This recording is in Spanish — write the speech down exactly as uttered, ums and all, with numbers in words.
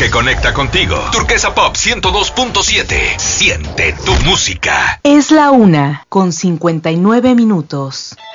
que conecta contigo. Turquesa Pop ciento dos punto siete. Siente tu música. Es la una con cincuenta y nueve minutos.